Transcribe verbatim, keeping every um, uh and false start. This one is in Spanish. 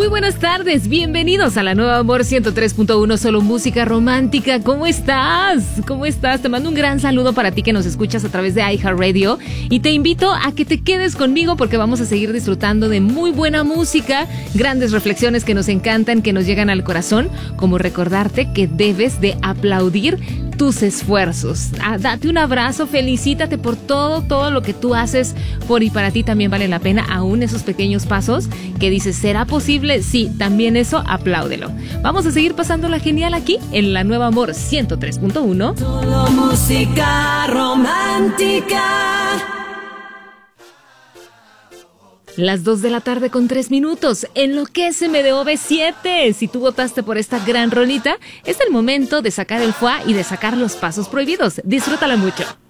Muy buenas tardes, bienvenidos a la Nueva Amor ciento tres punto uno, solo música romántica. ¿Cómo estás? ¿Cómo estás? Te mando un gran saludo para ti que nos escuchas a través de iHeartRadio y te invito a que te quedes conmigo porque vamos a seguir disfrutando de muy buena música, grandes reflexiones que nos encantan, que nos llegan al corazón, como recordarte que debes de aplaudir tus esfuerzos. Ah, date un abrazo, felicítate por todo, todo lo que tú haces por y para ti también vale la pena, aún esos pequeños pasos que dices, ¿será posible? Sí, también eso, apláudelo. Vamos a seguir pasándola genial aquí en la Nueva Amor ciento tres punto uno. Solo música romántica. Las dos de la tarde con tres minutos. Enloquéceme de O V siete. Si tú votaste por esta gran rolita, es el momento de sacar el foie y de sacar los pasos prohibidos. Disfrútala mucho.